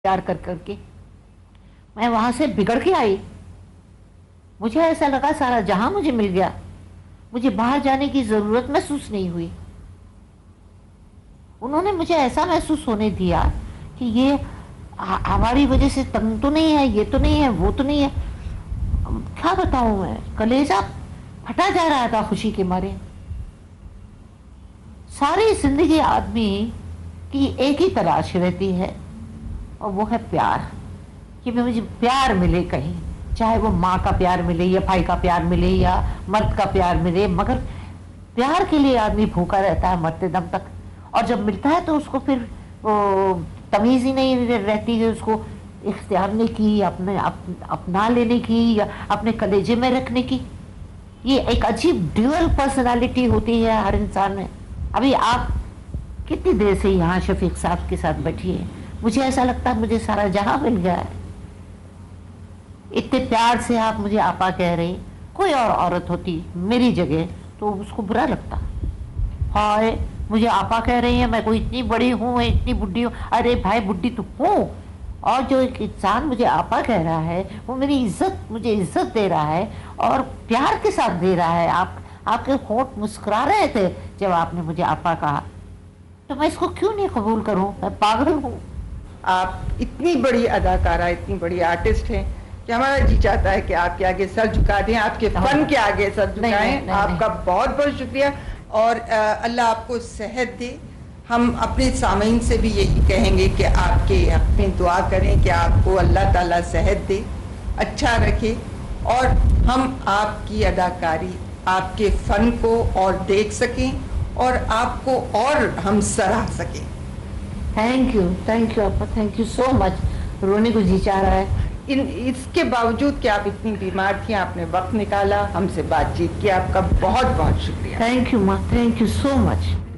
प्यार कर करके मैं वहां से बिगड़ के आई। मुझे ऐसा लगा सारा जहां मुझे मिल गया, मुझे बाहर जाने की जरूरत महसूस नहीं हुई। उन्होंने मुझे ऐसा महसूस होने दिया कि ये हमारी वजह से तंग तो नहीं है, ये तो नहीं है, वो तो नहीं है। क्या बताऊं, मैं कलेजा फटा जा रहा था खुशी के मारे। सारी जिंदगी आदमी की एक ही तलाश रहती है और वो है प्यार, कि मुझे प्यार मिले कहीं, चाहे वो माँ का प्यार मिले या भाई का प्यार मिले या मर्द का प्यार मिले, मगर प्यार के लिए आदमी भूखा रहता है मरते दम तक। और जब मिलता है तो उसको फिर वो तमीज ही नहीं रहती है उसको इख्तियारने की, अपना लेने की या अपने कलेजे में रखने की। ये एक अजीब ड्यूअल पर्सनालिटी होती है हर इंसान में। अभी आप कितनी देर से यहाँ शफीक साहब के साथ बैठी है, मुझे ऐसा लगता है मुझे सारा जहां मिल गया है। इतने प्यार से आप मुझे आपा कह रही, कोई और औरत होती मेरी जगह तो उसको बुरा लगता। हाय, मुझे आपा कह रही है, मैं कोई इतनी बड़ी हूँ, इतनी बुढ़ी हूँ। अरे भाई, बुढ़ी तो हूँ, और जो एक इंसान मुझे आपा कह रहा है वो मुझे इज्जत दे रहा है और प्यार के साथ दे रहा है। आपके होंठ मुस्कुरा रहे थे जब आपने मुझे आपा कहा, तो मैं इसको क्यों नहीं कबूल करूं? मैं पागल हूं? आप इतनी बड़ी अदाकारा, इतनी बड़ी आर्टिस्ट हैं कि हमारा जी चाहता है कि आपके आगे सर झुका दें, आपके फन के आगे सर झुकाएं। आपका बहुत बहुत शुक्रिया और अल्लाह आपको सेहत दे। हम अपने सामीन से भी यही कहेंगे कि आपके हक में दुआ करें कि आपको अल्लाह ताला सेहत दे, अच्छा रखे और हम आपकी अदाकारी, आपके फन को और देख सकें और आपको और हम सराह सकें। थैंक यू आपा, थैंक यू सो मच। रोने को जी चाह रहा है। इसके बावजूद कि आप इतनी बीमार थी, आपने वक्त निकाला, हमसे बातचीत की, आपका बहुत बहुत शुक्रिया। थैंक यू माँ, थैंक यू सो मच।